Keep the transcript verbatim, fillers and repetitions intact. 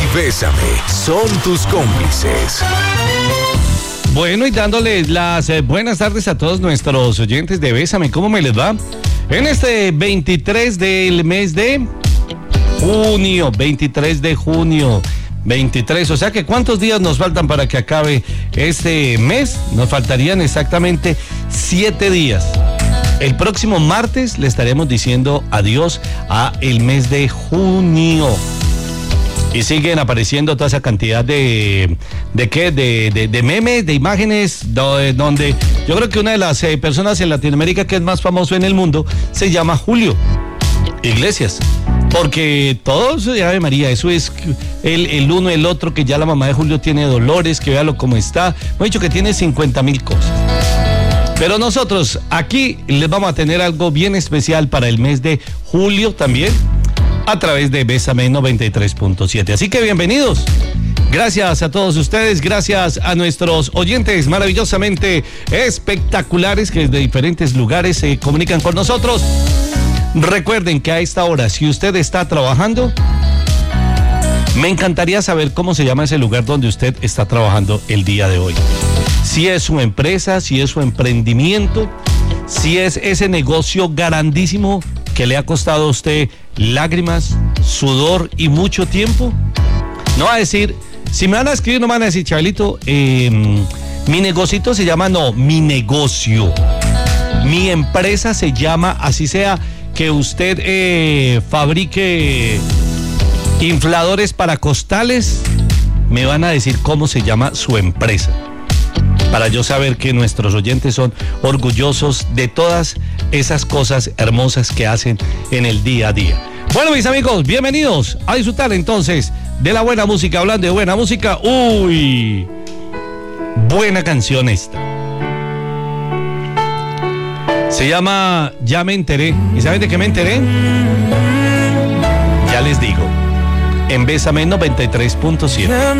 Bésame son tus cómplices. Bueno, y dándoles las eh, buenas tardes a todos nuestros oyentes de Bésame, ¿cómo me les va? En este veintitrés del mes de junio, veintitrés de junio, veintitrés, o sea que ¿cuántos días nos faltan para que acabe este mes? Nos faltarían exactamente siete días. El próximo martes le estaremos diciendo adiós a el mes de junio. Y siguen apareciendo toda esa cantidad de, ¿de qué? De, de, de memes, de imágenes, do, donde yo creo que una de las eh, personas en Latinoamérica que es más famoso en el mundo se llama Julio Iglesias. Porque todos, Ave María, eso es el, el uno, el otro, que ya la mamá de Julio tiene dolores, que véalo cómo está. Hemos dicho que tiene cincuenta mil cosas. Pero nosotros aquí les vamos a tener algo bien especial para el mes de julio también, a través de Bésame noventa y tres punto siete. Así que bienvenidos. Gracias a todos ustedes, gracias a nuestros oyentes maravillosamente espectaculares que desde diferentes lugares se comunican con nosotros. Recuerden que a esta hora, si usted está trabajando, me encantaría saber cómo se llama ese lugar donde usted está trabajando el día de hoy. Si es su empresa, si es su emprendimiento, si es ese negocio grandísimo que le ha costado a usted lágrimas, sudor y mucho tiempo. No va a decir, si me van a escribir, no me van a decir, Chabelito, eh, mi negocito se llama, no, mi negocio. Mi empresa se llama, así sea que usted eh, fabrique infladores para costales, me van a decir cómo se llama su empresa, para yo saber que nuestros oyentes son orgullosos de todas esas cosas hermosas que hacen en el día a día. Bueno, mis amigos, bienvenidos a disfrutar entonces de la buena música. Hablando de buena música, uy, buena canción esta. Se llama Ya me enteré. ¿Y saben de qué me enteré? Ya les digo. En Bésame noventa y tres punto siete.